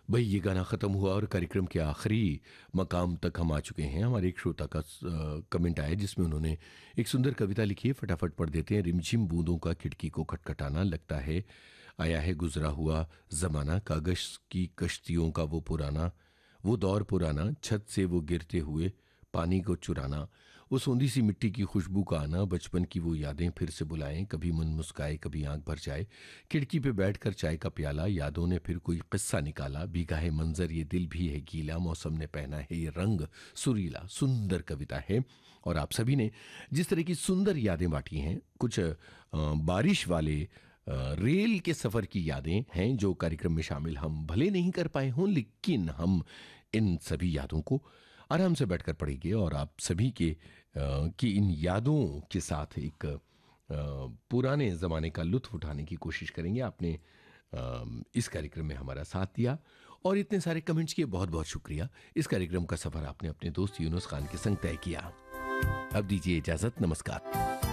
भाई ये गाना ख़त्म हुआ और कार्यक्रम के आखिरी मकाम तक हम आ चुके हैं। हमारे एक श्रोता का कमेंट आया जिसमें उन्होंने एक सुंदर कविता लिखी है, फटाफट पढ़ देते हैं। रिमझिम बूंदों का खिड़की को खटखटाना, लगता है आया है गुजरा हुआ ज़माना, कागज़ की कश्तियों का वो दौर पुराना, छत से वो गिरते हुए पानी को चुराना, वो सोंधी सी मिट्टी की खुशबू का आना, बचपन की वो यादें फिर से बुलाएं, कभी मन मुस्काए कभी आंख भर जाए, खिड़की पे बैठकर चाय का प्याला, यादों ने फिर कोई किस्सा निकाला, भीगा है मंजर ये दिल भी है गीला, मौसम ने पहना है ये रंग सुरीला। सुंदर कविता है और आप सभी ने जिस तरह की सुंदर यादें बांटी हैं, कुछ बारिश वाले रेल के सफ़र की यादें हैं जो कार्यक्रम में शामिल हम भले नहीं कर पाए हों, लेकिन हम इन सभी यादों को आराम से बैठकर पढ़ेंगे और आप सभी की इन यादों के साथ एक पुराने ज़माने का लुत्फ़ उठाने की कोशिश करेंगे। आपने इस कार्यक्रम में हमारा साथ दिया और इतने सारे कमेंट्स किए, बहुत बहुत शुक्रिया। इस कार्यक्रम का सफ़र आपने अपने दोस्त यूनुस खान के संग तय किया। अब दीजिए इजाज़त, नमस्कार।